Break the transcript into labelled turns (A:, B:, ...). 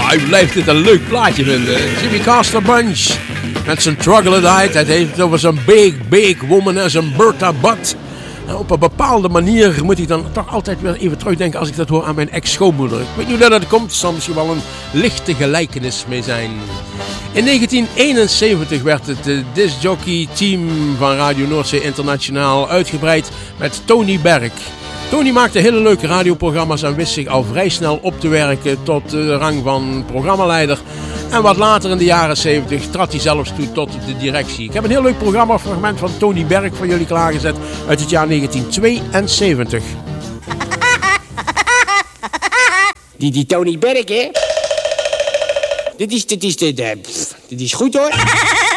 A: Ja, u blijft dit een leuk plaatje vinden. Jimmy Castor Bunch met zijn Troglodyte. Hij heeft het over zijn big woman en zijn Bertha Butt. Nou, op een bepaalde manier moet ik dan toch altijd weer even terugdenken als ik dat hoor aan mijn ex-schoonmoeder. Ik weet niet hoe dat komt, zal misschien wel een lichte gelijkenis mee zijn. In 1971 werd het discjockey team van Radio Noordzee Internationaal uitgebreid met Tony Berg. Tony maakte hele leuke radioprogramma's en wist zich al vrij snel op te werken tot de rang van programmaleider. En wat later in de jaren 70 trad hij zelfs toe tot de directie. Ik heb een heel leuk programmafragment van Tony Berg voor jullie klaargezet uit het jaar 1972.
B: Die Tony Berg, hè? Dit is goed, hoor.